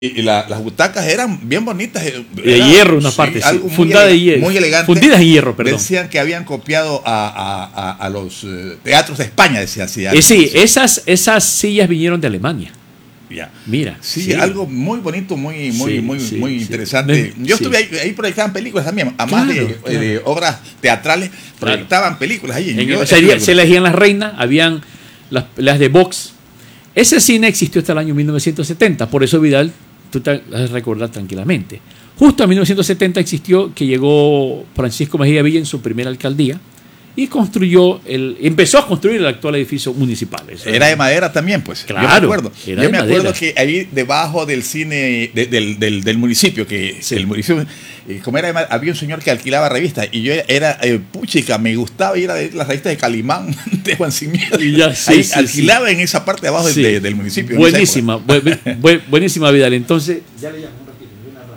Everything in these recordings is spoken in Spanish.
Y las butacas eran bien bonitas. De hierro, una parte, sí, fundada de hierro. Muy elegante. Fundidas en hierro, perdón. Decían que habían copiado a los teatros de España, decía así. Sí, esas sillas vinieron de Alemania. Ya. Mira. Sí, algo muy bonito, muy interesante. Yo estuve ahí proyectaban películas también, además de obras teatrales, proyectaban películas ahí. Se elegían las reinas, habían las de box. Ese cine existió hasta el año 1970, por eso Vidal, tú te vas a recordar tranquilamente. Justo en 1970 existió que llegó Francisco Mejía Villa en su primera alcaldía y empezó a construir el actual edificio municipal. Era de madera también, pues. Claro, yo me acuerdo que ahí debajo del cine del municipio, el municipio, como era de madera, había un señor que alquilaba revistas y yo era puchica, me gustaba ir a ver las revistas de Calimán, de Juan Sin Miedo. Alquilaba en esa parte de abajo del municipio. Buenísima, buenísima Vidal. Entonces, ya le llamo un ratito,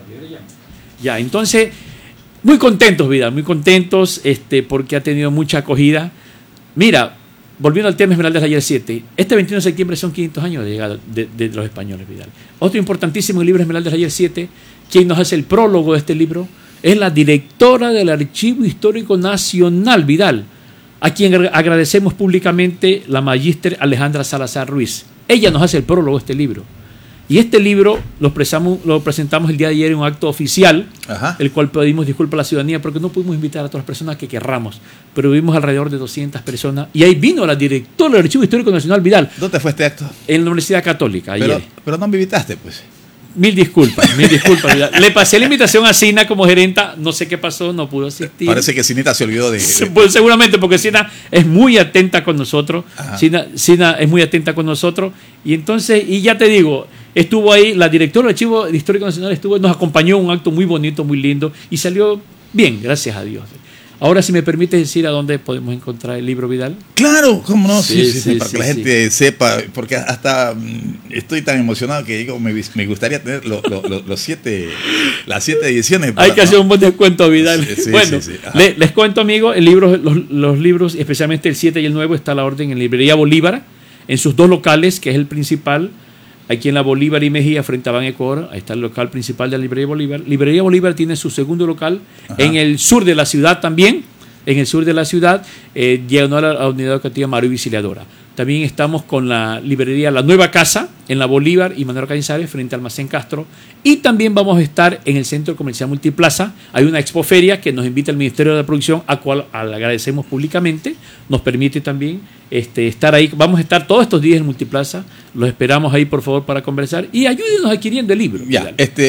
ya, entonces, muy contentos, Vidal, muy contentos, porque ha tenido mucha acogida. Mira, volviendo al tema Esmeraldas del Ayer 7, este 21 de septiembre son 500 años de llegada de los españoles, Vidal. Otro importantísimo libro, Esmeraldas del Ayer 7, quien nos hace el prólogo de este libro es la directora del Archivo Histórico Nacional, Vidal, a quien agradecemos públicamente, la magíster Alejandra Salazar Ruiz. Ella nos hace el prólogo de este libro. Y este libro lo presentamos el día de ayer en un acto oficial, el cual pedimos disculpas a la ciudadanía porque no pudimos invitar a todas las personas que querramos, pero vimos alrededor de 200 personas y ahí vino la directora del Archivo Histórico Nacional, Vidal. ¿Dónde fue este acto? En la Universidad Católica, ayer. Pero no me invitaste, pues. Mil disculpas, Vidal. Le pasé la invitación a Sina como gerenta, no sé qué pasó, no pudo asistir. Parece que Sinita se olvidó de... Pues seguramente, porque Sina es muy atenta con nosotros. Sina es muy atenta con nosotros. Y entonces, y ya te digo, estuvo ahí, la directora del Archivo Histórico Nacional nos acompañó en un acto muy bonito, muy lindo, y salió bien, gracias a Dios. Ahora, si me permites decir a dónde podemos encontrar el libro, Vidal. Claro, cómo no, para que la gente sepa, porque hasta estoy tan emocionado que digo, me gustaría tener las 7 ediciones. Hay que hacer un buen descuento, Vidal. Les cuento, amigos, los libros, especialmente el 7 y el 9, está a la orden en Librería Bolívar, en sus dos locales, que es el principal, aquí en la Bolívar y Mejía, frente a Ban Ecuador. Ahí está el local principal de la Librería Bolívar. Librería Bolívar tiene su segundo local en el sur de la ciudad también. En el sur de la ciudad, llegando a la unidad educativa Maru Viciliadora. También estamos con la librería La Nueva Casa, en la Bolívar y Manuel Cañizares, frente al Almacén Castro. Y también vamos a estar en el Centro Comercial Multiplaza. Hay una expoferia que nos invita el Ministerio de la Producción, a cual agradecemos públicamente. Nos permite también estar ahí. Vamos a estar todos estos días en Multiplaza. Los esperamos ahí, por favor, para conversar. Y ayúdenos adquiriendo el libro. Ya,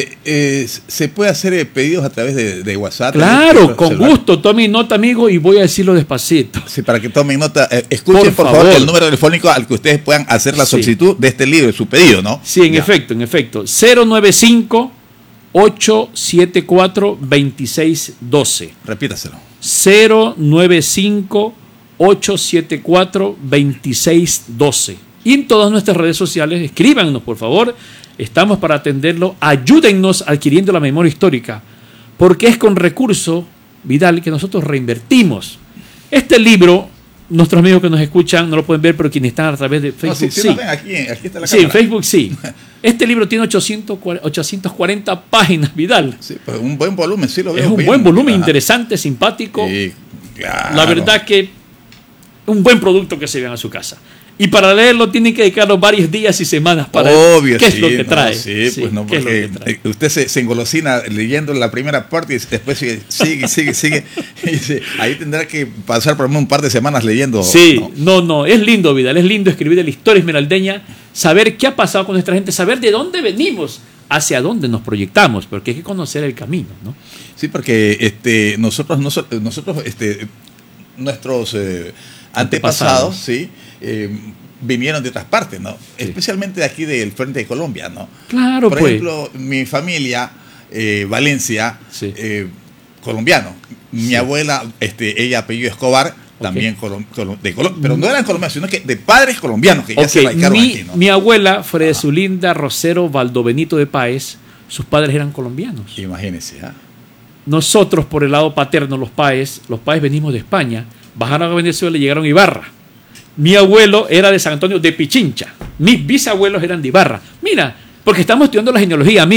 se puede hacer pedidos a través de WhatsApp. Claro, con gusto. Tomen nota, amigo, y voy a decirlo despacito. Sí, para que tomen nota. Escuchen, por favor, el número telefónico al que ustedes puedan hacer la solicitud de este libro, su pedido, ¿no? Sí, en efecto. 095-874-2612. Repítaselo. 095-874-2612. Y en todas nuestras redes sociales, escríbanos, por favor. Estamos para atenderlo. Ayúdennos adquiriendo la memoria histórica, porque es con recursos, Vidal, que nosotros reinvertimos. Este libro, nuestros amigos que nos escuchan no lo pueden ver, pero quienes están a través de Facebook, sí. Aquí está la cámara. Sí, en Facebook sí. Este libro tiene 840 páginas, Vidal. Sí, pues un buen volumen, sí lo veo. Es un buen volumen, interesante, simpático. Sí, claro. La verdad que un buen producto que se vean a su casa. Y para leerlo tienen que dedicarlo varios días y semanas para ver qué es lo que trae. Pues no, porque usted se engolosina leyendo la primera parte y después sigue. Y ahí tendrá que pasar por un par de semanas leyendo. Sí, no, es lindo, Vidal, es lindo escribir de la historia esmeraldeña, saber qué ha pasado con nuestra gente, saber de dónde venimos, hacia dónde nos proyectamos, porque hay que conocer el camino, ¿no? Sí, porque nosotros nuestros antepasados, sí, vinieron de otras partes, ¿no? Sí. Especialmente de aquí del frente de Colombia, ¿no? Claro, por ejemplo, mi familia, Valencia, sí. Colombiano. Mi abuela, ella apellido Escobar, también de Colombia, pero no eran colombianos, sino que de padres colombianos que ya se radicaron aquí, ¿no? Mi abuela, Fredesulinda Rosero Valdobenito de Páez, sus padres eran colombianos. Imagínense, Nosotros, por el lado paterno, los Páez venimos de España, bajaron a Venezuela y llegaron a Ibarra. Mi abuelo era de San Antonio de Pichincha. Mis bisabuelos eran de Ibarra. Mira, Porque estamos estudiando la genealogía, amigos.